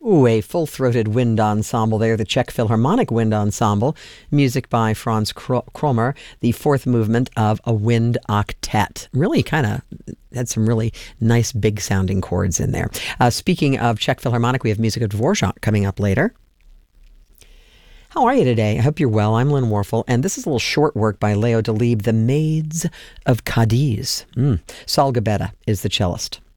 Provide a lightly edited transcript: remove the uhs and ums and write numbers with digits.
Ooh, a full-throated wind ensemble there, the Czech Philharmonic Wind Ensemble, music by Franz Kromer, the fourth movement of a wind octet. Really kind of had some really nice big-sounding chords in there. Speaking of Czech Philharmonic, we have music of Dvorak coming up later. How are you today? I hope you're well. I'm Lynn Warfel, and this is a little short work by Leo Delibes, The Maids of Cadiz. Saul Gabetta is the cellist.